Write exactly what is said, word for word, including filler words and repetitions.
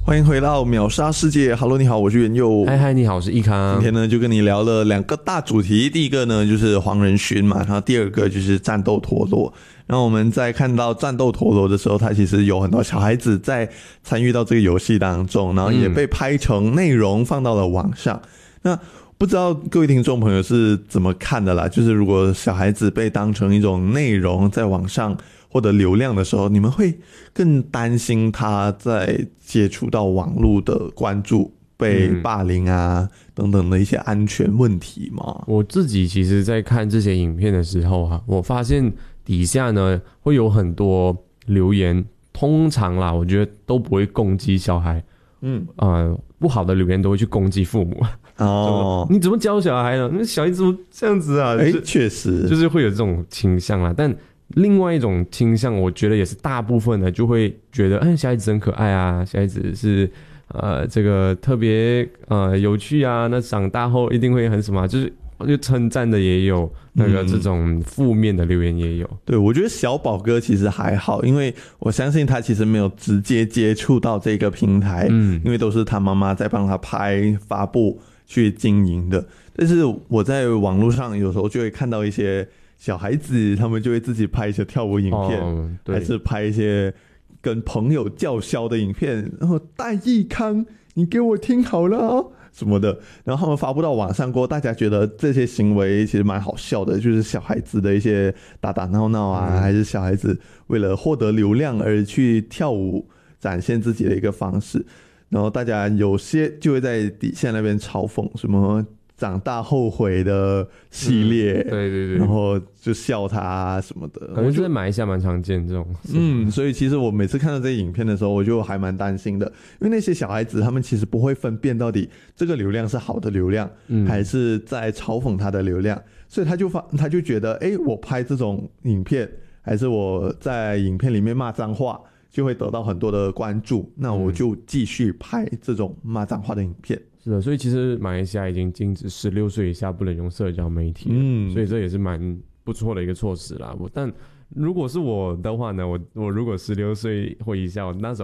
欢迎回到秒杀世界 ，Hello， 你好，我是元佑。 嗨嗨，你好，我是易康。 今天呢，就跟你聊了两个大主题，第一个呢就是黄仁勋嘛，然后第二个就是战斗陀螺。然后我们在看到战斗陀螺的时候，它其实有很多小孩子在参与到这个游戏当中，然后也被拍成内容放到了网上。嗯、那不知道各位听众朋友是怎么看的啦？就是如果小孩子被当成一种内容在网上获得流量的时候，你们会更担心他在接触到网络的关注被霸凌啊、嗯、等等的一些安全问题吗？ 我自己其实在看这些影片的时候啊，我发现底下呢会有很多留言，通常啦我觉得都不会攻击小孩，嗯呃不好的留言都会去攻击父母。哦，你怎么教小孩呢？那小孩子怎么这样子啊？ 哎，确实就是会有这种倾向啦，但另外一种倾向，我觉得也是大部分的就会觉得，嗯，小孩子很可爱啊，小孩子是呃这个特别呃有趣啊，那长大后一定会很什么，就是就称赞的也有，那个这种负面的留言也有。 嗯、对，我觉得小宝哥其实还好，因为我相信他其实没有直接接触到这个平台，嗯，因为都是他妈妈在帮他拍发布去经营的。但是我在网络上有时候就会看到一些小孩子，他们就会自己拍一些跳舞影片，哦、还是拍一些跟朋友叫嚣的影片，然后戴益康，你给我听好了哦什么的，然后他们发布到网上过后，大家觉得这些行为其实蛮好笑的，就是小孩子的一些打打闹闹啊，嗯、还是小孩子为了获得流量而去跳舞，展现自己的一个方式。然后大家有些就会在底下那边嘲讽什么长大后悔的系列，嗯、对对对，然后就笑他、啊、什么的， 可能在马来西亚蛮常见这种。 嗯，所以其实我每次看到这些影片的时候，我就还蛮担心的，因为那些小孩子他们其实不会分辨到底这个流量是好的流量，嗯、还是在嘲讽他的流量，所以他就发他就觉得，哎，我拍这种影片，还是我在影片里面骂脏话，就会得到很多的关注，那我就继续拍这种骂脏话的影片。 是的，所以其实马来西亚已经禁止十六岁以下不能用社交媒体了，嗯，所以这也是蛮不错的一个措施啦。我但如果是我的话呢，我我如果十六岁或以下，我那时